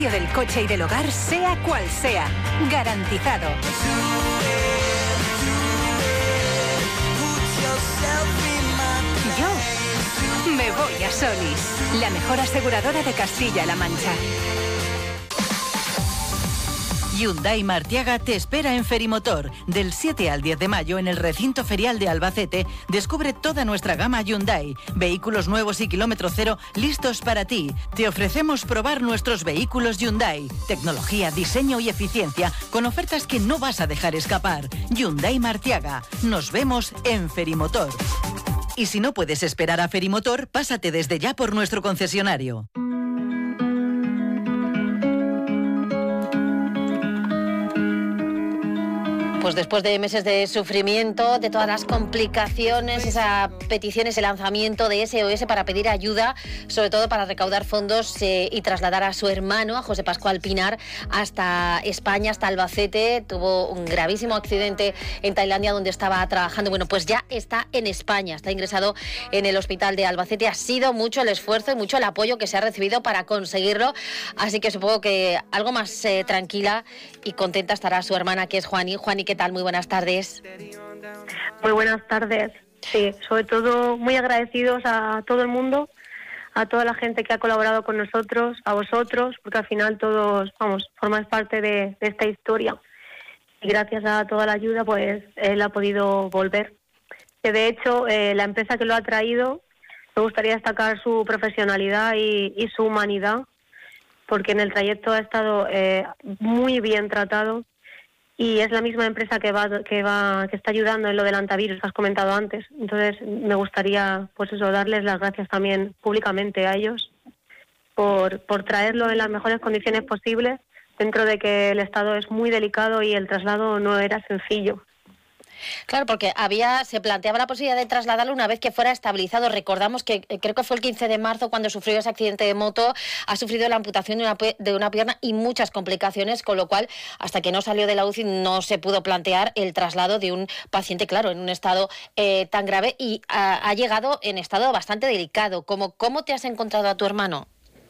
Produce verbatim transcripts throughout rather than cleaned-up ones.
Del coche y del hogar, sea cual sea, garantizado. Yo me voy a Solís, la mejor aseguradora de Castilla-La Mancha. Hyundai Martiaga te espera en Ferimotor. Del siete al diez de mayo en el recinto ferial de Albacete, descubre toda nuestra gama Hyundai. Vehículos nuevos y kilómetro cero listos para ti. Te ofrecemos probar nuestros vehículos Hyundai. Tecnología, diseño y eficiencia con ofertas que no vas a dejar escapar. Hyundai Martiaga. Nos vemos en Ferimotor. Y si no puedes esperar a Ferimotor, pásate desde ya por nuestro concesionario. Pues después de meses de sufrimiento, de todas las complicaciones, esa petición, ese lanzamiento de S O S para pedir ayuda, sobre todo para recaudar fondos eh, y trasladar a su hermano, a José Pascual Pinar, hasta España, hasta Albacete. Tuvo un gravísimo accidente en Tailandia donde estaba trabajando. Bueno, pues ya está en España, está ingresado en el hospital de Albacete. Ha sido mucho el esfuerzo y mucho el apoyo que se ha recibido para conseguirlo. Así que supongo que algo más eh, tranquila y contenta estará su hermana, que es Juani. Juani, ¿qué tal? Muy buenas tardes. Muy buenas tardes. Sí, sobre todo muy agradecidos a todo el mundo, a toda la gente que ha colaborado con nosotros, a vosotros, porque al final todos, vamos, formáis parte de, de esta historia. Y gracias a toda la ayuda, pues él ha podido volver. Que de hecho, eh, la empresa que lo ha traído, me gustaría destacar su profesionalidad y, y su humanidad, porque en el trayecto ha estado eh, muy bien tratado. Y es la misma empresa que va que va que está ayudando en lo del antivirus que has comentado antes. Entonces me gustaría, pues eso, darles las gracias también públicamente a ellos por por traerlo en las mejores condiciones posibles, dentro de que el estado es muy delicado y el traslado no era sencillo. Claro, porque había se planteaba la posibilidad de trasladarlo una vez que fuera estabilizado. Recordamos que eh, creo que fue el quince de marzo cuando sufrió ese accidente de moto, ha sufrido la amputación de una, de una pierna y muchas complicaciones, con lo cual hasta que no salió de la U C I no se pudo plantear el traslado de un paciente, claro, en un estado eh, tan grave, y ha, ha llegado en estado bastante delicado. ¿Cómo, ¿Cómo te has encontrado a tu hermano?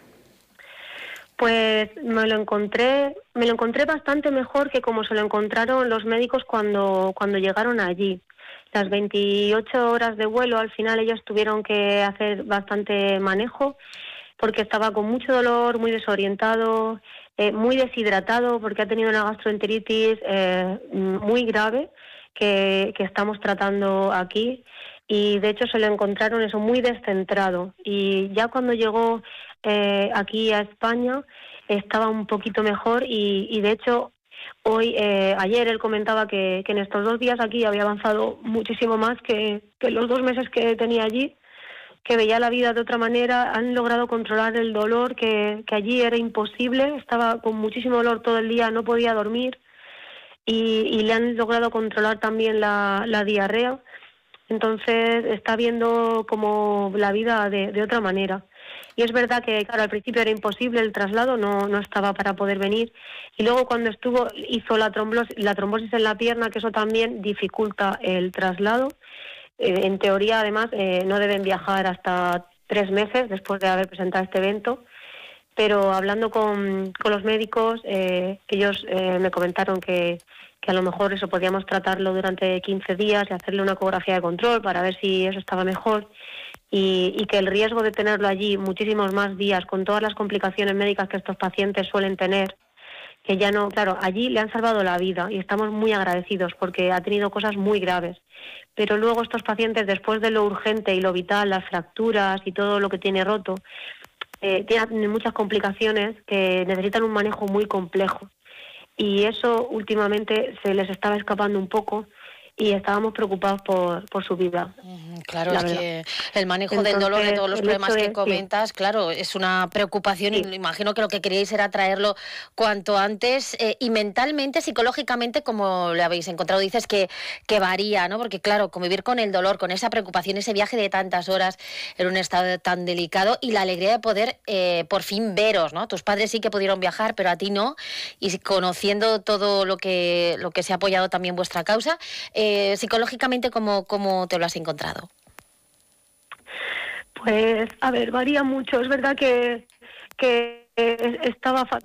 Pues me lo encontré, me lo encontré bastante mejor que como se lo encontraron los médicos cuando, cuando llegaron allí. Las veintiocho horas de vuelo, al final ellos tuvieron que hacer bastante manejo, porque estaba con mucho dolor, muy desorientado, eh, muy deshidratado, porque ha tenido una gastroenteritis eh, muy grave que, que estamos tratando aquí. Y de hecho se lo encontraron eso muy descentrado. Y ya cuando llegó eh, aquí a España estaba un poquito mejor y, y de hecho hoy, eh, ayer él comentaba que, que en estos dos días aquí había avanzado muchísimo más que, que los dos meses que tenía allí, que veía la vida de otra manera. Han logrado controlar el dolor, que, que allí era imposible, estaba con muchísimo dolor todo el día, no podía dormir, y, y le han logrado controlar también la, la diarrea. Entonces está viendo como la vida de, de otra manera. Y es verdad que, claro, al principio era imposible el traslado, no, no estaba para poder venir. Y luego cuando estuvo, hizo la trombosis, la trombosis en la pierna, que eso también dificulta el traslado. Eh, en teoría, además, eh, no deben viajar hasta tres meses después de haber presentado este evento. Pero hablando con, con los médicos, eh, ellos eh, me comentaron que... que a lo mejor eso podíamos tratarlo durante quince días y hacerle una ecografía de control para ver si eso estaba mejor, y, y que el riesgo de tenerlo allí muchísimos más días, con todas las complicaciones médicas que estos pacientes suelen tener, que ya no, claro, allí le han salvado la vida y estamos muy agradecidos porque ha tenido cosas muy graves, pero luego estos pacientes, después de lo urgente y lo vital, las fracturas y todo lo que tiene roto, eh, tienen muchas complicaciones que necesitan un manejo muy complejo. Y eso últimamente se les estaba escapando un poco y estábamos preocupados por, por su vida. Claro, es que el manejo Entonces, del dolor, de todos los problemas que de, comentas, sí. Claro, es una preocupación, sí. Y imagino que lo que queríais era traerlo cuanto antes, eh, y mentalmente, psicológicamente, como le habéis encontrado, dices que, que varía, ¿no? Porque claro, convivir con el dolor, con esa preocupación, ese viaje de tantas horas en un estado tan delicado, y la alegría de poder eh, por fin veros, ¿no? Tus padres sí que pudieron viajar, pero a ti no, y conociendo todo lo que, lo que se ha apoyado también vuestra causa, eh, psicológicamente, ¿cómo, cómo te lo has encontrado? Pues, a ver, varía mucho. Es verdad que, que estaba fatal